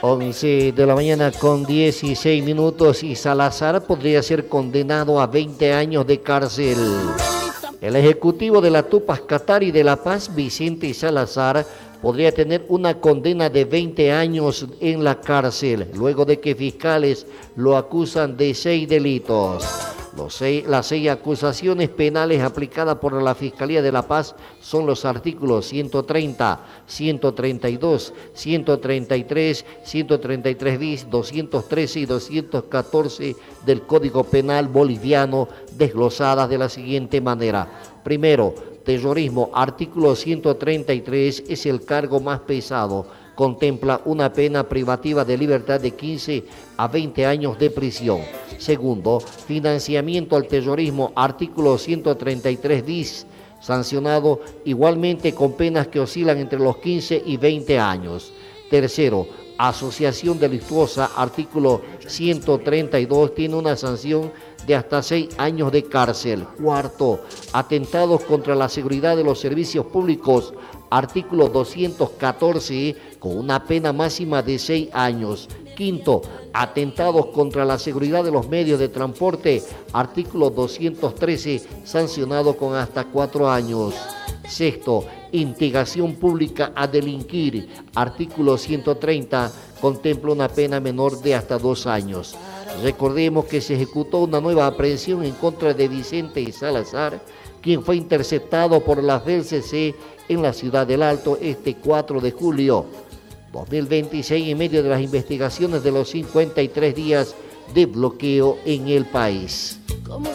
11 de la mañana con 16 minutos y Salazar podría ser condenado a 20 años de cárcel. El ejecutivo de la Tupac Katari de La Paz, Vicente Salazar, podría tener una condena de 20 años en la cárcel, luego de que fiscales lo acusan de 6 delitos. Las 6 acusaciones penales aplicadas por la Fiscalía de La Paz son los artículos 130, 132, 133, 133 bis, 213 y 214 del Código Penal boliviano, desglosadas de la siguiente manera. Primero, terrorismo, artículo 133 es el cargo más pesado. Contempla una pena privativa de libertad de 15 a 20 años de prisión. Segundo, financiamiento al terrorismo, artículo 133 bis, sancionado igualmente con penas que oscilan entre los 15 y 20 años. Tercero, asociación delictuosa, artículo 132, tiene una sanción de hasta 6 años de cárcel. Cuarto, atentados contra la seguridad de los servicios públicos, artículo 214, con una pena máxima de 6 años. Quinto, atentados contra la seguridad de los medios de transporte, artículo 213, sancionado con hasta 4 años. Sexto, instigación pública a delinquir, artículo 130, contempla una pena menor de hasta 2 años. Recordemos que se ejecutó una nueva aprehensión en contra de Vicente Salazar, quien fue interceptado por la FELCC en la ciudad del Alto este 4 de julio 2026 en medio de las investigaciones de los 53 días de bloqueo en el país.